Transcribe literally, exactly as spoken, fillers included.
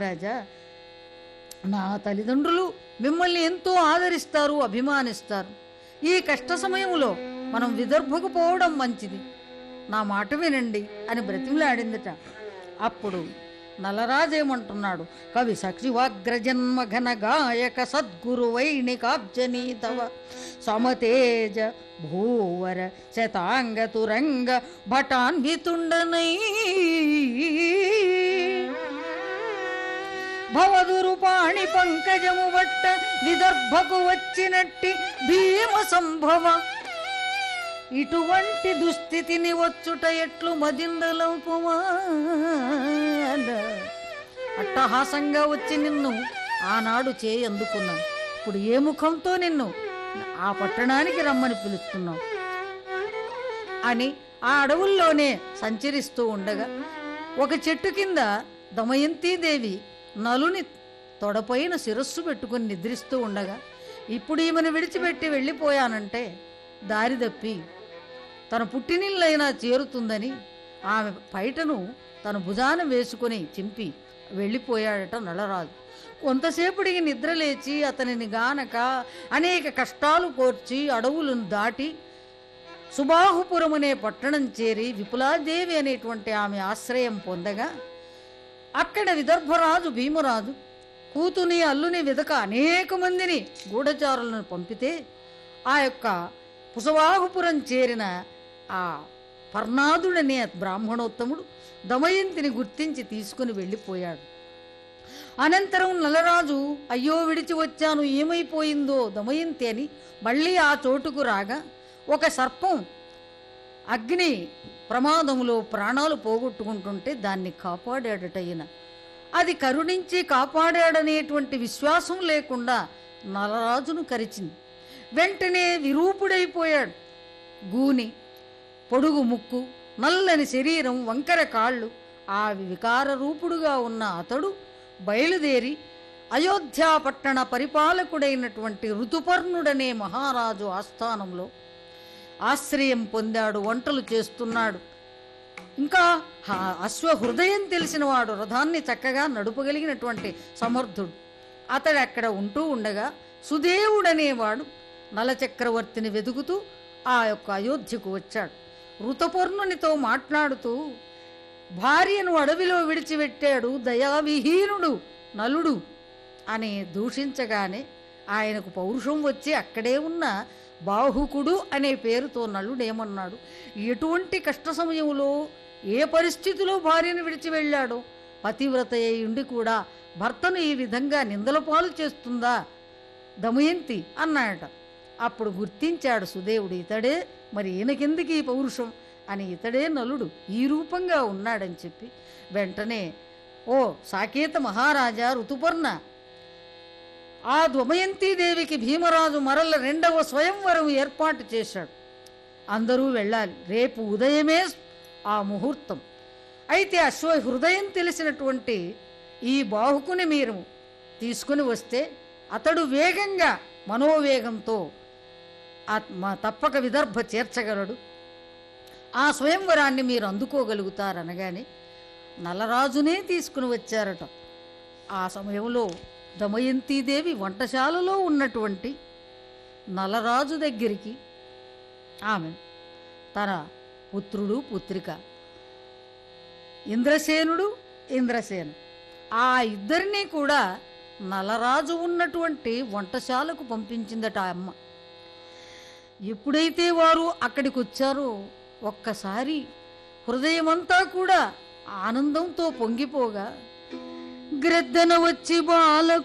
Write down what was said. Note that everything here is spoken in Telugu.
రాజా, నా తల్లిదండ్రులు మిమ్మల్ని ఎంతో ఆదరిస్తారు, అభిమానిస్తారు. ఈ కష్ట సమయంలో మనం విదర్భకు పోవడం మంచిది, నా మాట వినండి అని బ్రతిమలాడిందట. అప్పుడు నలరాజేమంటున్నాడు, కవి సఖివాగ్రజన్మ ఘన గాయక సద్గురు వైణికాబ్జనీతవ సమతేజ భూవర శతాంగ తురంగ భటాన్వితుండనై భవదురు పాణి పంకజము బట్ట విదర్భకు వచ్చినట్టి భీమ సంభవ ఇటువంటి దుస్థితిని వచ్చుట ఎట్లు మదిందలౌపమా. అట్టహాసంగా వచ్చి నిన్ను ఆనాడు చేయి అందుకున్నాను, ఇప్పుడు ఏ ముఖంతో నిన్ను ఆ పట్టణానికి రమ్మని పిలుస్తున్నావు అని ఆ అడవుల్లోనే సంచరిస్తూ ఉండగా ఒక చెట్టు కింద దమయంతీదేవి నలుని తొడపైన శిరస్సు పెట్టుకుని నిద్రిస్తూ ఉండగా, ఇప్పుడు ఈమెను విడిచిపెట్టి వెళ్ళిపోయానంటే దారి తప్పి తన పుట్టినిళ్ళైనా చేరుతుందని ఆమె పైటను తన భుజాన వేసుకుని చింపి వెళ్ళిపోయాడట నలరాజు. కొంతసేపటికి నిద్రలేచి అతనిని గానక అనేక కష్టాలు కోర్చి అడవులను దాటి సుబాహుపురం అనే పట్టణం చేరి విపులాదేవి అనేటువంటి ఆమె ఆశ్రయం పొందగా, అక్కడ విదర్భరాజు భీమరాజు కూతుని అల్లుని వెదక అనేక మందిని గూఢచారులను పంపితే ఆ యొక్క పుసవాహుపురం చేరిన ఆ పర్ణాదుడనే బ్రాహ్మణోత్తముడు దమయంతిని గుర్తించి తీసుకుని వెళ్ళిపోయాడు. అనంతరం నలరాజు అయ్యో విడిచి వచ్చాను, ఏమైపోయిందో దమయంతి అని మళ్ళీ ఆ చోటుకు రాగా ఒక సర్పం అగ్ని ప్రమాదములో ప్రాణాలు పోగొట్టుకుంటుంటే దాన్ని కాపాడాడట ఈయన. అది కరుణించి కాపాడాడనేటువంటి విశ్వాసం లేకుండా నలరాజును కరిచింది. వెంటనే విరూపుడైపోయాడు. గూని పొడుగు ముక్కు, నల్లని శరీరం, వంకర కాళ్ళు, ఆ వికార రూపుడుగా ఉన్న అతడు బయలుదేరి అయోధ్యాపట్టణ పరిపాలకుడైనటువంటి ఋతుపర్ణుడనే మహారాజు ఆస్థానంలో ఆశ్రయం పొందాడు. వంటలు చేస్తున్నాడు. ఇంకా అశ్వహృదయం తెలిసినవాడు, రథాన్ని చక్కగా నడుపగలిగినటువంటి సమర్థుడు. అతడు అక్కడ ఉంటూ ఉండగా సుదేవుడనేవాడు నలచక్రవర్తిని వెతుకుతూ ఆ యొక్క అయోధ్యకు వచ్చాడు. ఋతుపర్ణునితో మాట్లాడుతూ, భార్యను అడవిలో విడిచిపెట్టాడు దయావిహీనుడు నలుడు అని దూషించగానే ఆయనకు పౌరుషం వచ్చి అక్కడే ఉన్న బాహుకుడు అనే పేరుతో నలుడేమన్నాడు, ఎటువంటి కష్ట సమయంలో ఏ పరిస్థితిలో భార్యను విడిచి వెళ్ళాడో, పతివ్రత ఉండి కూడా భర్తను ఈ విధంగా నిందల పాలు చేస్తుందా దమయంతి అన్నాడట. అప్పుడు గుర్తించాడు సుదేవుడు, ఇతడే మరి ఈయనకెందుకు ఈ పౌరుషం అని, ఇతడే నలుడు ఈ రూపంగా ఉన్నాడని చెప్పి వెంటనే, ఓ సాకేత మహారాజా ఋతుపర్ణ, ఆ దమయంతీదేవికి భీమరాజు మరల రెండవ స్వయంవరం ఏర్పాటు చేశాడు. అందరూ వెళ్ళాలి, రేపు ఉదయమే ఆ ముహూర్తం. అయితే అశ్వ హృదయం తెలిసినటువంటి ఈ బాహుకుని మీరు తీసుకుని వస్తే అతడు వేగంగా మనోవేగంతో తప్పక విదర్భ చేర్చగలడు, ఆ స్వయంవరాన్ని మీరు అందుకోగలుగుతారనగానే నలరాజునే తీసుకుని వచ్చారట. ఆ సమయంలో దమయంతీదేవి వంటశాలలో ఉన్నటువంటి నలరాజు దగ్గరికి ఆమె తన పుత్రుడు పుత్రిక ఇంద్రసేనుడు ఇంద్రసేను ఆ ఇద్దరినీ కూడా నలరాజు ఉన్నటువంటి వంటశాలకు పంపించిందట ఆ అమ్మ. ఎప్పుడైతే వారు అక్కడికి వచ్చారో ఒక్కసారి హృదయమంతా కూడా ఆనందంతో పొంగిపోగా, గ్రద్దన వచ్చి బాల